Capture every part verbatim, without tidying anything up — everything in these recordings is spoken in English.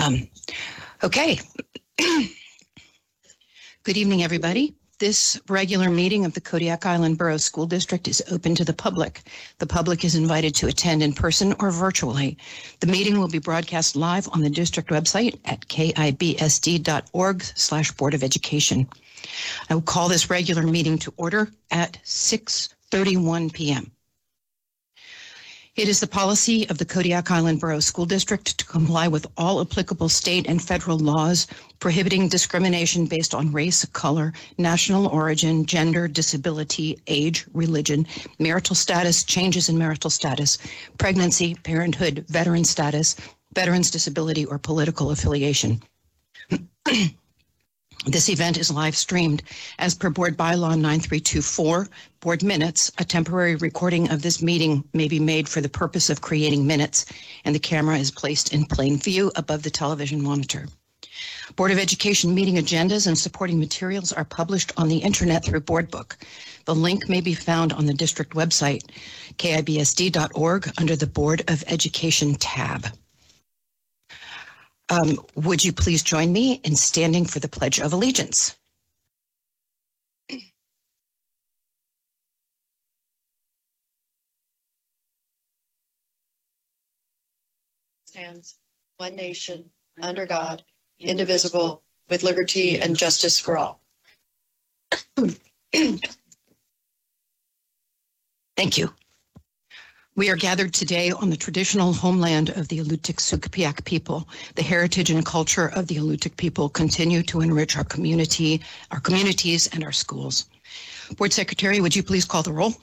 Um, okay. Good evening, everybody. This regular meeting of the Kodiak Island Borough School District is open to the public. The public is invited to attend in person or virtually. The meeting will be broadcast live on the district website at kibsd.org slash Board of Education. I will call this regular meeting to order at six thirty-one p.m. It is the policy of the Kodiak Island Borough School District to comply with all applicable state and federal laws prohibiting discrimination based on race, color, national origin, gender, disability, age, religion, marital status, changes in marital status, pregnancy, parenthood, veteran status, veterans disability, or political affiliation. This event is live streamed. As per Board Bylaw nine three two four, Board Minutes, a temporary recording of this meeting may be made for the purpose of creating minutes, and the camera is placed in plain view above the television monitor. Board of Education meeting agendas and supporting materials are published on the internet through BoardBook. The link may be found on the district website, k i b s d dot org, under the Board of Education tab. Um, would you please join me in standing for the Pledge of Allegiance? Stands one nation, under God, indivisible, with liberty and justice for all. Thank you. We are gathered today on the traditional homeland of the Alutiiq Sugpiaq people. The heritage and culture of the Alutiiq people continue to enrich our community, our communities, and our schools. Board Secretary, would you please call the roll?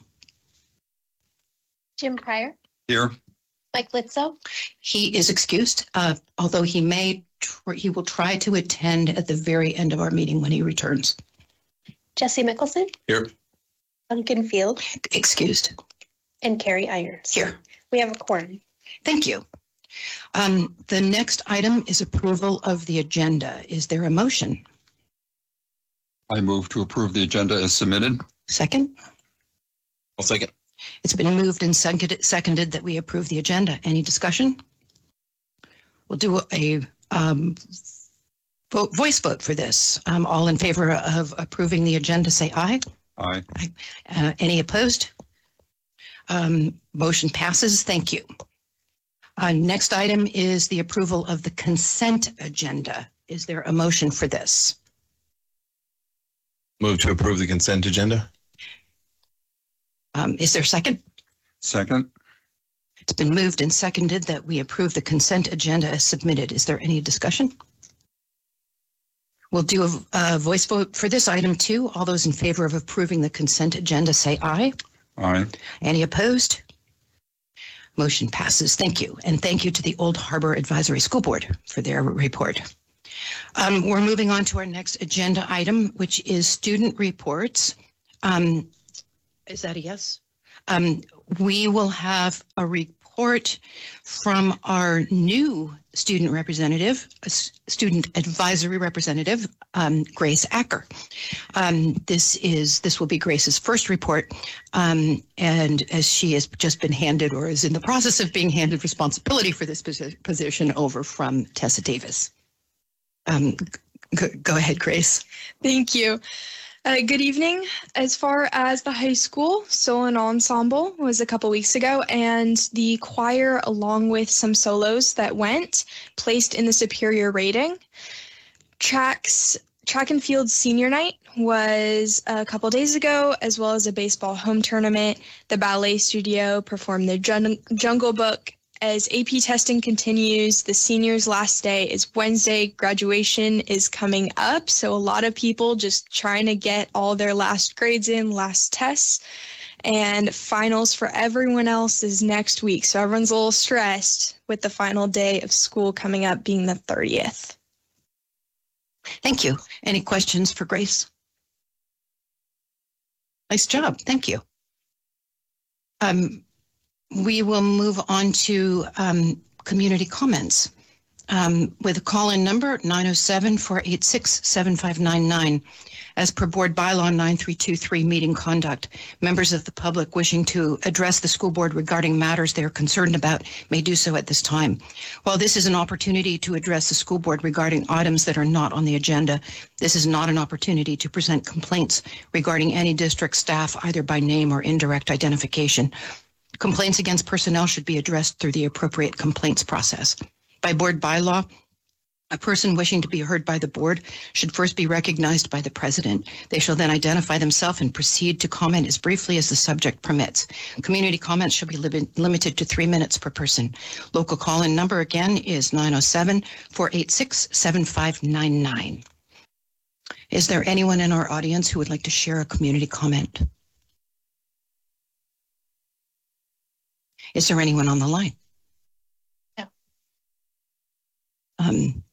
Jim Pryor. Here. Mike Litzo. He is excused, uh, although he may, tr- he will try to attend at the very end of our meeting when he returns. Jesse Mickelson. Here. Duncan Field. Excused. And Carrie Irons. Here. We have a quorum. Thank you. Um, the next item is approval of the agenda. Is there a motion? I move to approve the agenda as submitted. Second? I'll second. It's been moved and seconded, seconded that we approve the agenda. Any discussion? We'll do a um, vote, voice vote for this. Um, all in favor of approving the agenda, say aye. Aye. Aye. Uh, any opposed? Um, motion passes. Thank you. Uh, next item is the approval of the consent agenda. Is there a motion for this? Move to approve the consent agenda. Um, is there a second? Second. It's been moved and seconded that we approve the consent agenda as submitted. Is there any discussion? We'll do a, a voice vote for this item too. All those in favor of approving the consent agenda say aye. Aye. Any opposed? Motion passes. Thank you. And thank you to the Old Harbor Advisory School Board for their report. Um, we're moving on to our next agenda item, which is student reports. Um, is that a yes? Um, we will have a report from our new student representative, a student advisory representative, um, Grace Acker. Um, this is this will be Grace's first report, um, and as she has just been handed or is in the process of being handed responsibility for this posi- position over from Tessa Davis. Um, go, go ahead, Grace. Thank you. Uh, good evening. As far as the high school, Solon Ensemble was a couple weeks ago, and the choir, along with some solos that went, placed in the superior rating. Tracks, track and field senior night was a couple days ago, as well as a baseball home tournament. The ballet studio performed their Jun- Jungle Book. As A P testing continues, the seniors' last day is Wednesday. Graduation is coming up, so a lot of people just trying to get all their last grades in, last tests, and finals for everyone else is next week. So everyone's a little stressed with the final day of school coming up being the thirtieth. Thank you. Any questions for Grace? Nice job. Thank you. Um, we will move on to um, community comments. um, with a call-in number nine oh seven, four eight six, seven five nine nine. As per Board Bylaw nine three two three, meeting conduct, members of the public wishing to address the school board regarding matters they are concerned about may do so at this time. While this is an opportunity to address the school board regarding items that are not on the agenda, this is not an opportunity to present complaints regarding any district staff, either by name or indirect identification. Complaints against personnel should be addressed through the appropriate complaints process. By Board Bylaw, a person wishing to be heard by the board should first be recognized by the president. They shall then identify themselves and proceed to comment as briefly as the subject permits. Community comments shall be li- limited to three minutes per person. Local call-in number again is nine oh seven, four eight six, seven five nine nine. Is there anyone in our audience who would like to share a community comment? Is there anyone on the line? No. Um,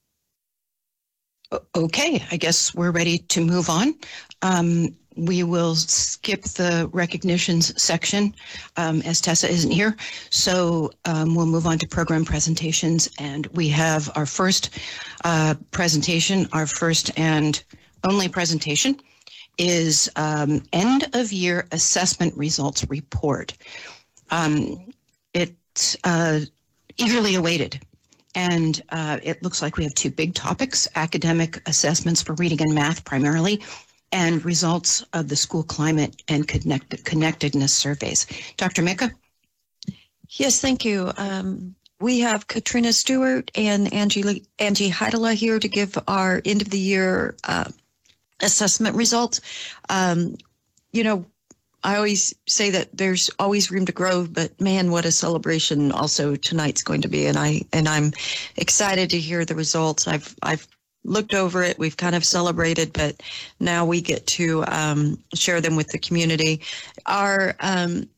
Okay, I guess we're ready to move on. Um, we will skip the recognitions section um, as Tessa isn't here. So um, we'll move on to program presentations. And we have our first uh, presentation, our first and only presentation is um, end of year assessment results report. Um, it's uh, eagerly awaited. And uh, it looks like we have two big topics: academic assessments for reading and math primarily, and results of the school climate and connect- connectedness surveys. Doctor Mika? Yes, thank you. Um, we have Katrina Stewart and Angie, Angie Heidela here to give our end of the year uh, assessment results. Um, you know, I always say that there's always room to grow, but man, what a celebration also tonight's going to be. And I, and I'm excited to hear the results. I've, I've looked over it. We've kind of celebrated, but now we get to um, share them with the community. Our, um,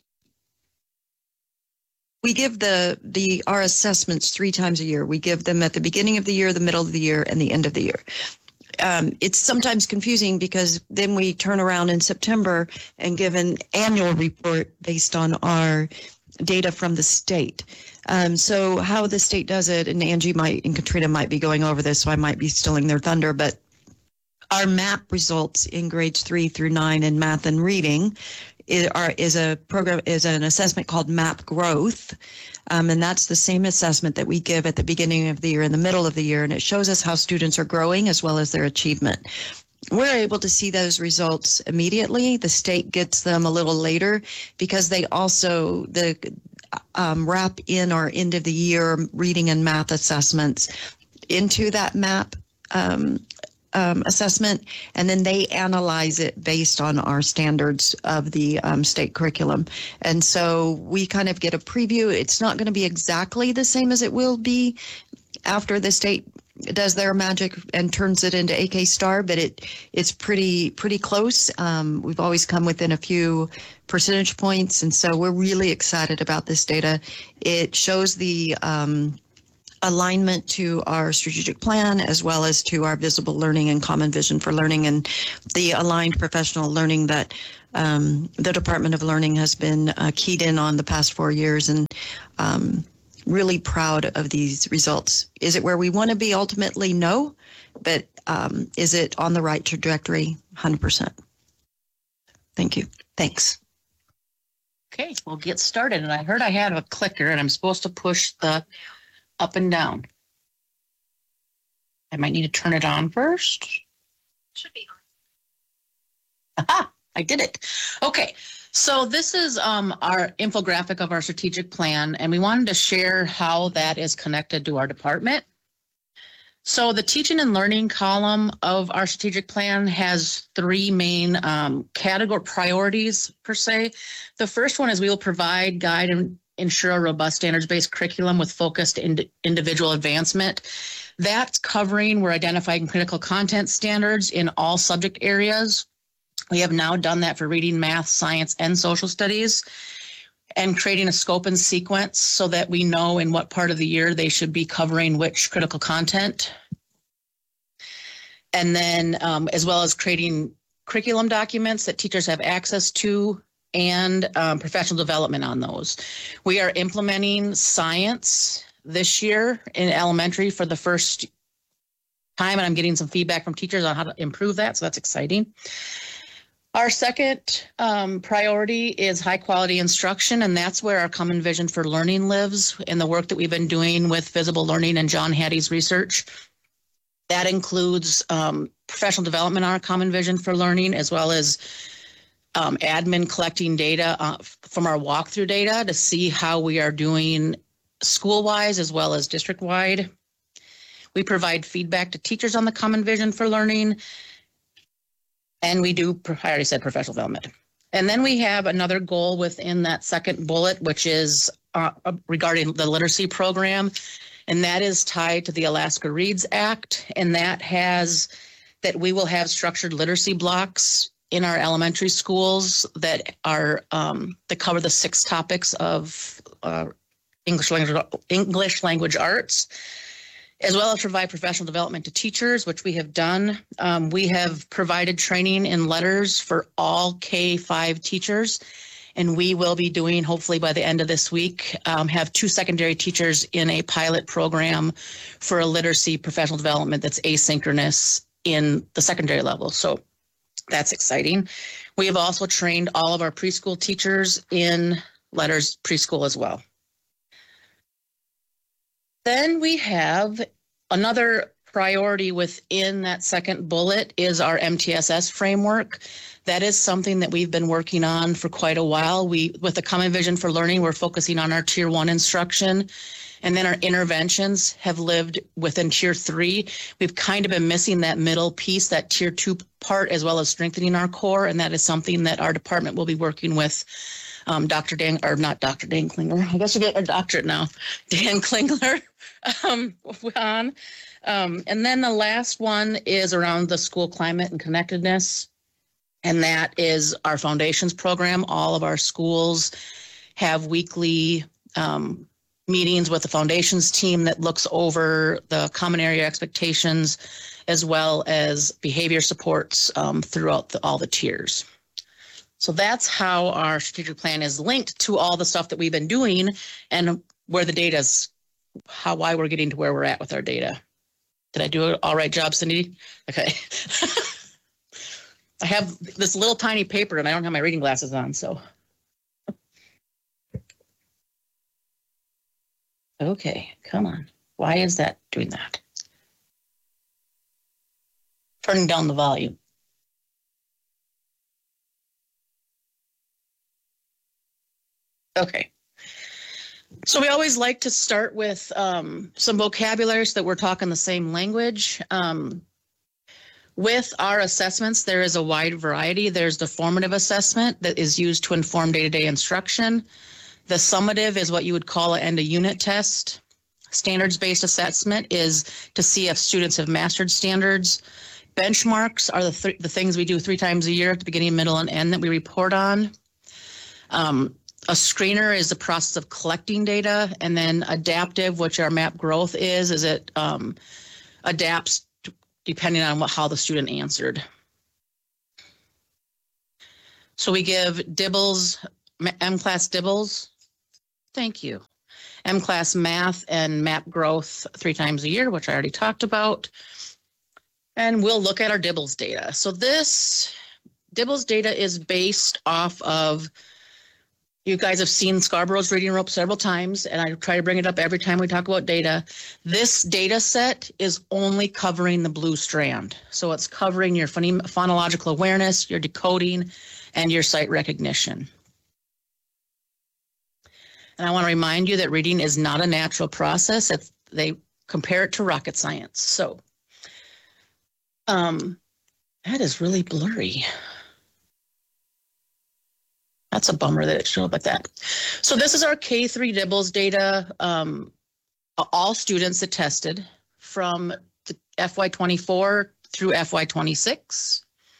we give the, the, our assessments three times a year. We give them at the beginning of the year, the middle of the year, and the end of the year. Um, it's sometimes confusing because then we turn around in September and give an annual report based on our data from the state. Um, so how the state does it, and Angie might and Katrina might be going over this, so I might be stealing their thunder, but our MAP results in grades three through nine in math and reading is, are, is a program, is an assessment called MAP Growth. Um, and that's the same assessment that we give at the beginning of the year and the middle of the year. And it shows us how students are growing as well as their achievement. We're able to see those results immediately. The state gets them a little later because they also the um, wrap in our end of the year reading and math assessments into that MAP um, Um, assessment, and then they analyze it based on our standards of the um, state curriculum. And so we kind of get a preview. It's not going to be exactly the same as it will be after the state does their magic and turns it into A K Star, but it it's pretty pretty close. Um, we've always come within a few percentage points, and so we're really excited about this data. It shows the um, alignment to our strategic plan as well as to our visible learning and common vision for learning and the aligned professional learning that um, the Department of Learning has been uh, keyed in on the past four years and um, really proud of these results. Is it where we want to be ultimately? No, but um, is it on the right trajectory? one hundred percent. Thank you. Thanks. Okay, we'll get started. And I heard I had a clicker and I'm supposed to push the up and down. I might need to turn it on first. Should be on. Aha, I did it. Okay, so this is um, our infographic of our strategic plan, and we wanted to share how that is connected to our department. So the teaching and learning column of our strategic plan has three main um, category priorities per se. The first one is we will provide, guide, and ensure a robust standards-based curriculum with focused ind- individual advancement. That's covering, we're identifying critical content standards in all subject areas. We have now done that for reading, math, science, and social studies, and creating a scope and sequence so that we know in what part of the year they should be covering which critical content. And then um, as well as creating curriculum documents that teachers have access to and um, professional development on those. We are implementing science this year in elementary for the first time, and I'm getting some feedback from teachers on how to improve that, so that's exciting. Our second um, priority is high quality instruction, and that's where our common vision for learning lives in the work that we've been doing with Visible Learning and John Hattie's research. That includes um, professional development on our common vision for learning, as well as um, admin collecting data uh, from our walkthrough data to see how we are doing school-wise as well as district-wide. We provide feedback to teachers on the common vision for learning. And we do, I already said professional development. And then we have another goal within that second bullet, which is uh, regarding the literacy program. And that is tied to the Alaska Reads Act. And that has, that we will have structured literacy blocks in our elementary schools that are, um, that cover the six topics of uh, English language, English language arts, as well as provide professional development to teachers, which we have done. Um, we have provided training in letters for all K five teachers, and we will be doing, hopefully by the end of this week, um, have two secondary teachers in a pilot program for a literacy professional development that's asynchronous in the secondary level. So that's exciting. We have also trained all of our preschool teachers in letters preschool as well. Then we have another priority within that second bullet is our M T S S framework. That is something that we've been working on for quite a while. We, with the Common Vision for Learning, we're focusing on our tier one instruction. And then our interventions have lived within tier three. We've kind of been missing that middle piece, that tier two part, as well as strengthening our core. And that is something that our department will be working with um, Doctor Dan, or not Doctor Dan Klingler. I guess you get a doctorate now, Dan Klingler um, on. Um, and then the last one is around the school climate and connectedness. And that is our foundations program. All of our schools have weekly um, meetings with the foundations team that looks over the common area expectations, as well as behavior supports um, throughout the, all the tiers. So that's how our strategic plan is linked to all the stuff that we've been doing and where the data is, how, why we're getting to where we're at with our data. Did I do an all right job, Cindy? Okay. I have this little tiny paper and I don't have my reading glasses on, so. Okay, come on. Why is that doing that? Turning down the volume. Okay. So we always like to start with um, some vocabulary so that we're talking the same language. Um, with our assessments, there is a wide variety. There's the formative assessment that is used to inform day-to-day instruction. The summative is what you would call an end-of-unit test. Standards-based assessment is to see if students have mastered standards. Benchmarks are the, th the things we do three times a year at the beginning, middle, and end that we report on. Um, A screener is the process of collecting data, and then adaptive, which our map growth is, is it um, adapts to, depending on what, how the student answered. So we give DIBELS, M-Class DIBELS, thank you, M-Class Math and map growth three times a year, which I already talked about. And we'll look at our DIBELS data. So this DIBELS data is based off of, you guys have seen Scarborough's reading rope several times, and I try to bring it up every time we talk about data. This data set is only covering the blue strand. So it's covering your phone phonological awareness, your decoding, and your sight recognition. And I want to remind you that reading is not a natural process. It's, they compare it to rocket science. So um, that is really blurry. That's a bummer that it showed up like that. So this is our K three DIBELS data. Um, all students that tested from the F Y twenty-four through F Y twenty-six.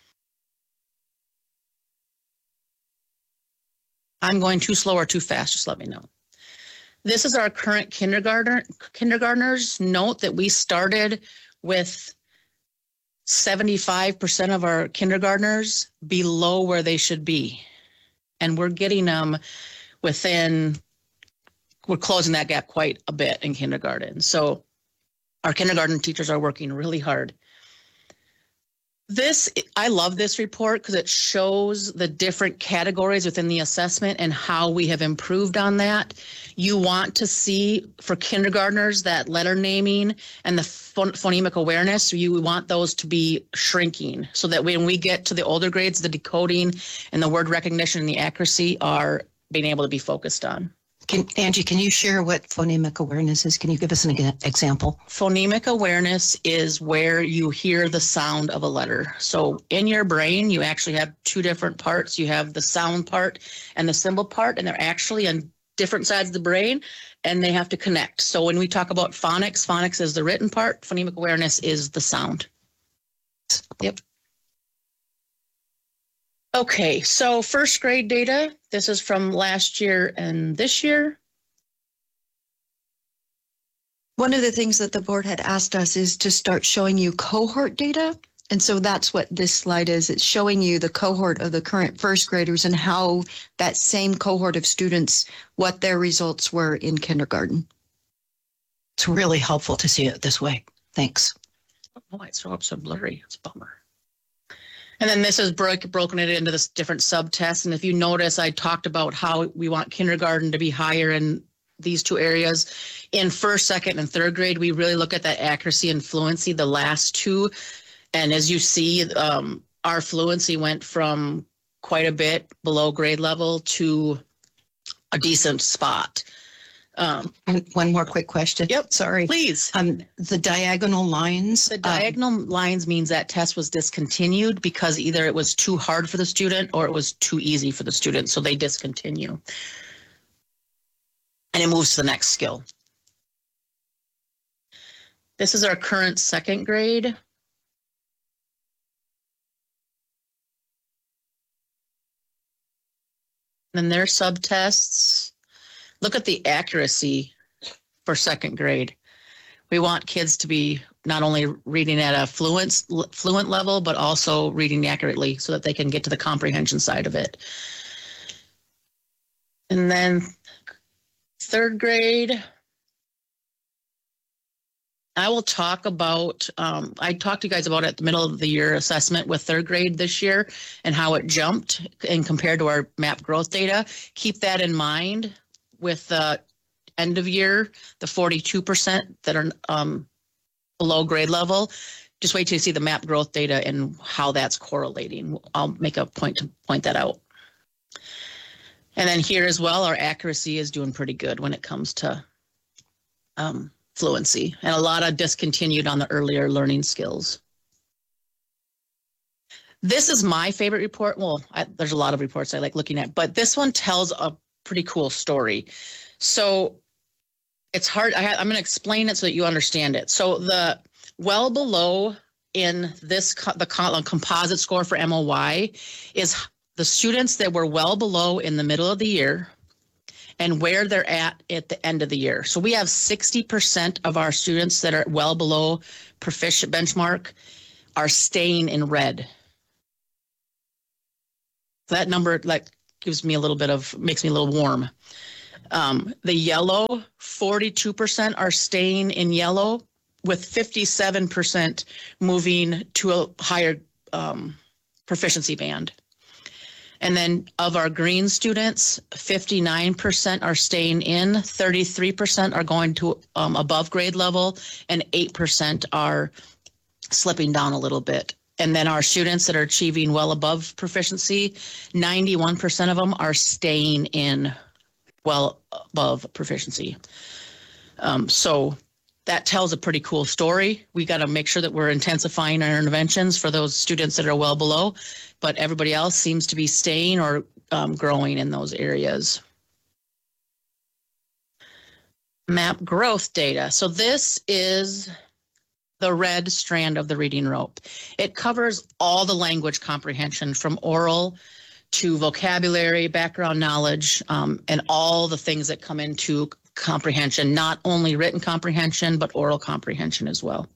I'm going too slow or too fast, just let me know. This is our current kindergartner, kindergartners. Note that we started with seventy-five percent of our kindergartners below where they should be. And we're getting them within we're closing that gap quite a bit in kindergarten. So our kindergarten teachers are working really hard. This, I love this report because it shows the different categories within the assessment and how we have improved on that. You want to see for kindergartners that letter naming and the phon- phonemic awareness, you want those to be shrinking so that when we get to the older grades, the decoding and the word recognition and the accuracy are being able to be focused on. Can, Angie, can you share what phonemic awareness is? Can you give us an eg- example? Phonemic awareness is where you hear the sound of a letter. So in your brain, you actually have two different parts. You have the sound part and the symbol part, and they're actually on different sides of the brain, and they have to connect. So when we talk about phonics, phonics is the written part, phonemic awareness is the sound. Yep. Okay, so first grade data, this is from last year and this year. One of the things that the board had asked us is to start showing you cohort data. And so that's what this slide is. It's showing you the cohort of the current first graders and how that same cohort of students, what their results were in kindergarten. It's really helpful to see it this way. Thanks. Oh, it's so up so blurry. It's a bummer. And then this is broke, broken it into this different subtests. And if you notice, I talked about how we want kindergarten to be higher in these two areas. In first, second, and third grade, we really look at that accuracy and fluency, the last two. And as you see, um, our fluency went from quite a bit below grade level to a decent spot. Um, And one more quick question. Yep. Sorry. please. Um, the diagonal lines. The um, diagonal lines means that test was discontinued because either it was too hard for the student or it was too easy for the student. So they discontinue. And it moves to the next skill. This is our current second grade. And their subtests. Look at the accuracy for second grade. We want kids to be not only reading at a fluent, fluent level, but also reading accurately so that they can get to the comprehension side of it. And then third grade, I will talk about, um, I talked to you guys about it at the middle of the year assessment with third grade this year and how it jumped and compared to our MAP growth data. Keep that in mind with the end of year, the forty-two percent that are um, below grade level. Just wait till you see the MAP growth data and how that's correlating. I'll make a point to point that out. And then here as well, our accuracy is doing pretty good when it comes to um, fluency, and a lot of discontinued on the earlier learning skills. This is my favorite report. Well, I, there's a lot of reports I like looking at, but this one tells a pretty cool story. So it's hard. I ha- I'm going to explain it so that you understand it. So the well below in this, co- the co- composite score for M O Y is the students that were well below in the middle of the year and where they're at at the end of the year. So we have sixty percent of our students that are well below proficient benchmark are staying in red. That number like gives me a little bit of, makes me a little warm. Um, the yellow, forty-two percent are staying in yellow with fifty-seven percent moving to a higher um, proficiency band. And then of our green students, fifty-nine percent are staying in, thirty-three percent are going to um, above grade level, and eight percent are slipping down a little bit. And then our students that are achieving well above proficiency, ninety-one percent of them are staying in well above proficiency. Um, so that tells a pretty cool story. We got to make sure that we're intensifying our interventions for those students that are well below, but everybody else seems to be staying or um, growing in those areas. MAP growth data. So this is the red strand of the reading rope. It covers all the language comprehension from oral to vocabulary, background knowledge, um, and all the things that come into comprehension, not only written comprehension, but oral comprehension as well.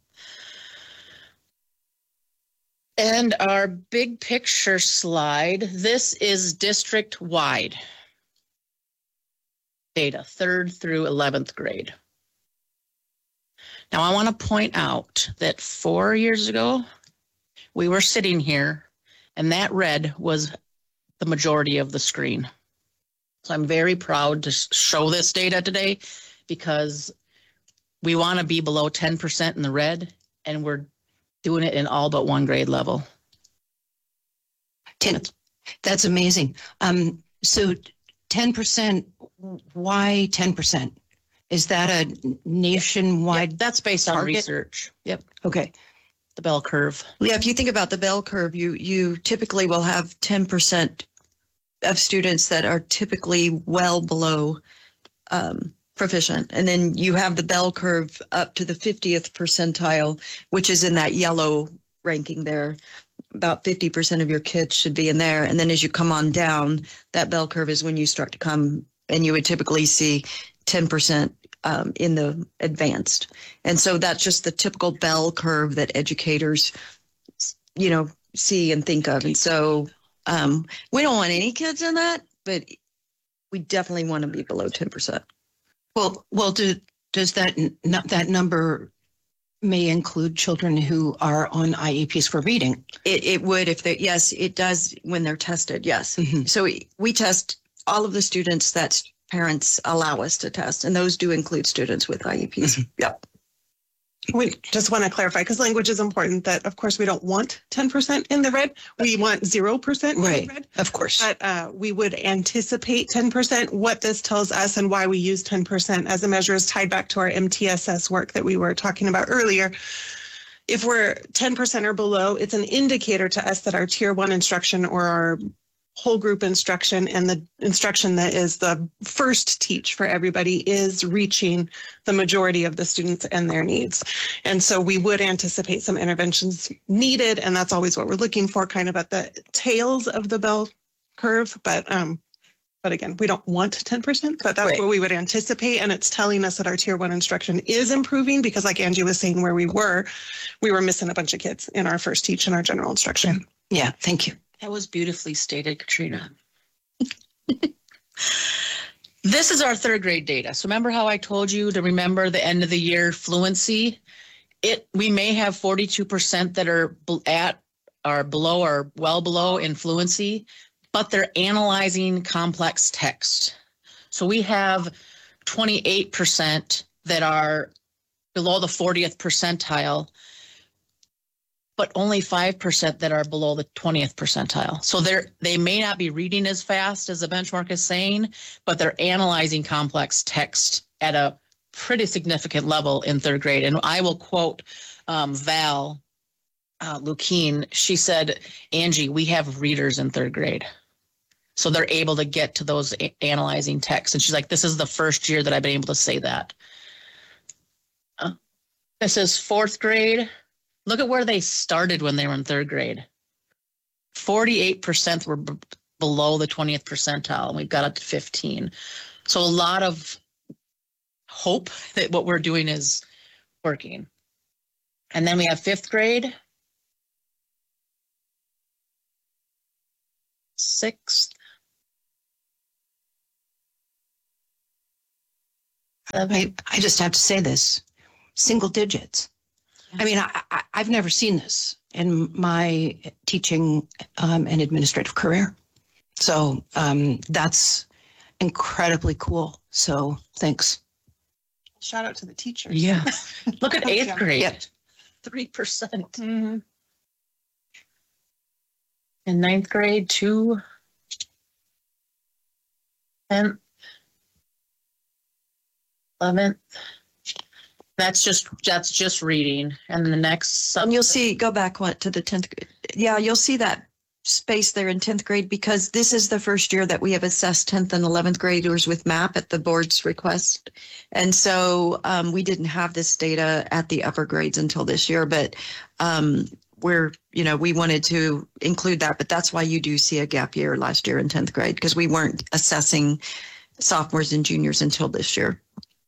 And our big picture slide, this is district-wide. data, third through eleventh grade. Now, I want to point out that four years ago, we were sitting here and that red was the majority of the screen. So I'm very proud to show this data today because we want to be below ten percent in the red, and we're doing it in all but one grade level. Ten, that's amazing. Um, so ten percent, why ten percent? Is that a nationwide? Yep, that's based on target? research. Yep, Okay. the bell curve. Yeah, if you think about the bell curve, you you typically will have ten percent of students that are typically well below um, proficient. And then you have the bell curve up to the fiftieth percentile, which is in that yellow ranking there. About fifty percent of your kids should be in there. And then as you come on down, that bell curve is when you start to come, and you would typically see ten percent um, in the advanced. And so that's just the typical bell curve that educators, you know, see and think of. And so um, we don't want any kids in that, but we definitely want to be below ten percent. Well, well, do, does that, n- that number may include children who are on I E Ps for reading? It, it would if they, yes, it does when they're tested. Yes. Mhm. So we, we test all of the students that parents allow us to test, and those do include students with I E Ps. Mm-hmm. Yep. We just want to clarify, because language is important, that of course we don't want ten percent in the red. We want zero percent in Right. the red. Of course. But uh, we would anticipate ten percent. What this tells us and why we use ten percent as a measure is tied back to our M T S S work that we were talking about earlier. If we're ten percent or below, it's an indicator to us that our tier one instruction or our whole group instruction and the instruction that is the first teach for everybody is reaching the majority of the students and their needs. And so we would anticipate some interventions needed, and that's always what we're looking for, kind of at the tails of the bell curve. But um, but again, we don't want ten percent, but that's Right. what we would anticipate. And it's telling us that our tier one instruction is improving, because like Angie was saying, where we were, we were missing a bunch of kids in our first teach and our general instruction. Yeah, thank you. That was beautifully stated, Katrina. This is our third grade data. So remember how I told you to remember the end of the year fluency? It we may have forty-two percent that are bl- at or below or well below in fluency, but they're analyzing complex text. So we have twenty-eight percent that are below the fortieth percentile, but only five percent that are below the twentieth percentile. So they're, they may not be reading as fast as the benchmark is saying, but they're analyzing complex text at a pretty significant level in third grade. And I will quote um, Val uh, Lukine. She said, Angie, we have readers in third grade. So they're able to get to those a- analyzing texts. And she's like, this is the first year that I've been able to say that. Uh, this is fourth grade. Look at where they started when they were in third grade. forty-eight percent were b- below the twentieth percentile, and we've got up to fifteen. So a lot of hope that what we're doing is working. And then we have fifth grade, sixth, seventh. I, I just have to say this, single digits. I mean, I, I, I've never seen this in my teaching um, and administrative career. So um, that's incredibly cool. So thanks. Shout out to the teachers. Yeah. Look at eighth Yeah. grade, Yep. three percent. Mm-hmm. In ninth grade, two. Tenth. Eleventh. That's just, that's just reading. And the next. And you'll see, go back one to the tenth grade. Yeah, you'll see that space there in tenth grade, because this is the first year that we have assessed tenth and eleventh graders with MAP at the board's request. And so um, we didn't have this data at the upper grades until this year, but um, we're, you know, we wanted to include that, but that's why you do see a gap year last year in tenth grade, because we weren't assessing sophomores and juniors until this year.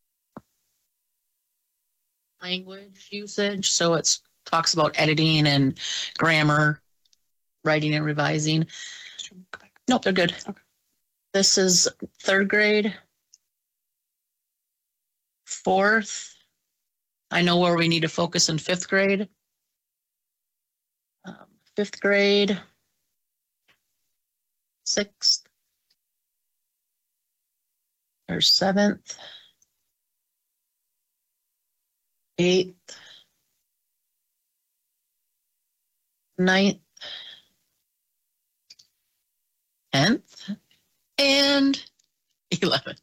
Language usage. So it's talks about editing and grammar, writing and revising. Nope, they're good. Okay. This is third grade. fourth. I know where we need to focus in fifth grade. Um, fifth grade. Sixth. Or seventh. Eighth. Ninth. Tenth. And eleventh.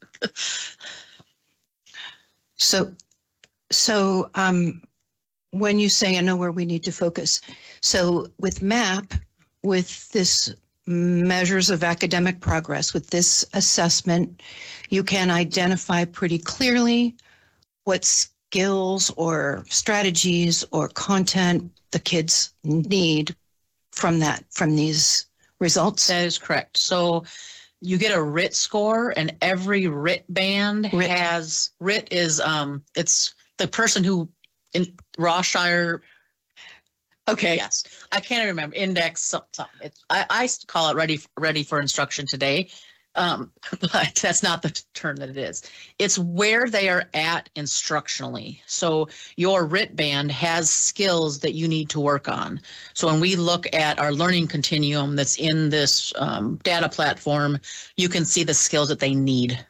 So, so um, when you say I know where we need to focus, so with MAP, with this measures of academic progress, with this assessment, you can identify pretty clearly what skills or strategies or content the kids need from that, from these results. That is correct. So you get a R I T score, and every R I T band R I T. has, R I T is, um, it's the person who in Rothshire. Okay. Yes, I can't remember, index something. It's, I, I call it ready, ready for instruction today. Um, but that's not the term that it is. It's where they are at instructionally. So your R I T band has skills that you need to work on. So when we look at our learning continuum that's in this um, data platform, you can see the skills that they need.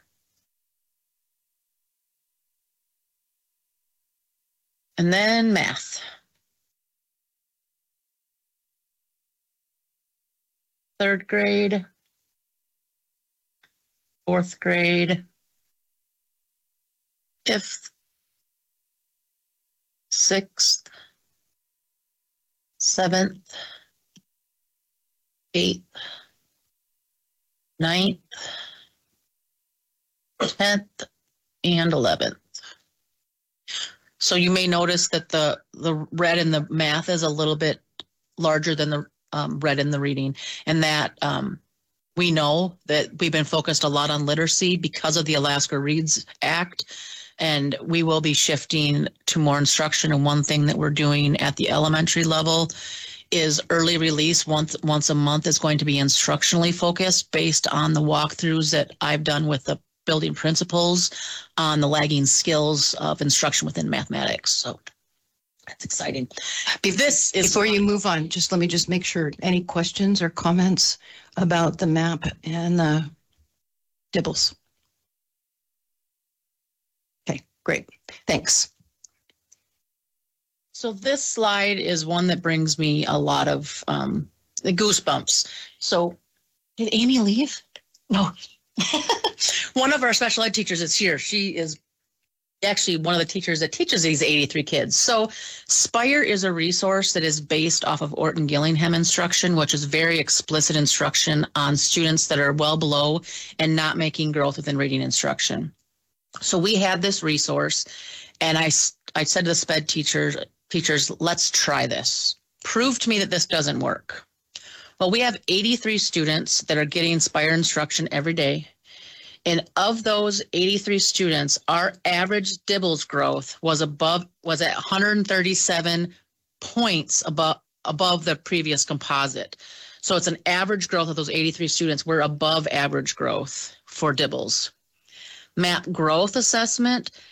And then math. Third grade. Fourth grade, fifth, sixth, seventh, eighth, ninth, tenth, and eleventh. So you may notice that the, the red in the math is a little bit larger than the um, red in the reading, and that um, we know that we've been focused a lot on literacy because of the Alaska Reads Act, and we will be shifting to more instruction. And one thing that we're doing at the elementary level is early release once once a month is going to be instructionally focused based on the walkthroughs that I've done with the building principals on the lagging skills of instruction within mathematics. So that's exciting. This is Before you move on, just let me just make sure, any questions or comments about the map and the dibbles? Okay, great. Thanks. So this slide is one that brings me a lot of um, the goosebumps. So did Amy leave? No. One of our special ed teachers is here. She is actually one of the teachers that teaches these eighty-three kids. So Spire is a resource that is based off of Orton Gillingham instruction, which is very explicit instruction on students that are well below and not making growth within reading instruction. So we had this resource, and I, I said to the SPED teachers, teachers, let's try this. Prove to me that this doesn't work. Well, we have eighty-three students that are getting Spire instruction every day. And of those eighty-three students, our average DIBELS growth was above, was at one hundred thirty-seven points above, above the previous composite. So it's an average growth of those eighty-three students. We're above average growth for DIBELS. MAP growth assessment